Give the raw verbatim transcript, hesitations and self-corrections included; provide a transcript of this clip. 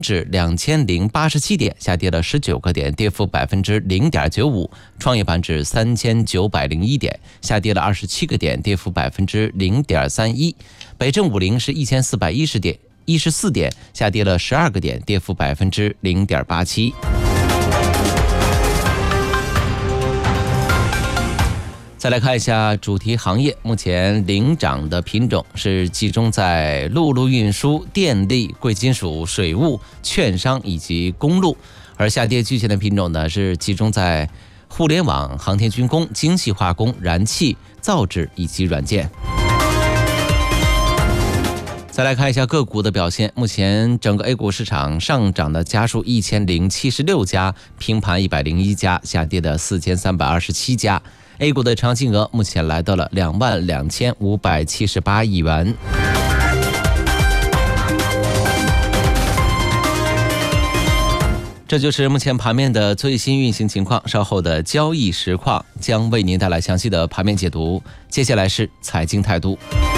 至两千零八十七点，下跌了十九个点，跌幅百分之零点九五。创业板指三千九百零一点，下跌了二十七个点，跌幅百分之零点三一。北证五零是一千四百一十点，一十四点，下跌了十二个点，跌幅百分之零点八七。再来看一下主题行业，目前领涨的品种是集中在陆路运输、电力、贵金属、水务、券商以及公路，而下跌居前的品种呢是集中在互联网、航天军工、精细化工、燃气、造纸以及软件。再来看一下个股的表现，目前整个 A 股市场上涨的家数一千零七十六家，平盘一百零一家，下跌的四千三百二十七家。A 股的成交金额目前来到了两万两千五百七十八亿元。这就是目前盘面的最新运行情况，稍后的交易实况将为您带来详细的盘面解读。接下来是财经态度。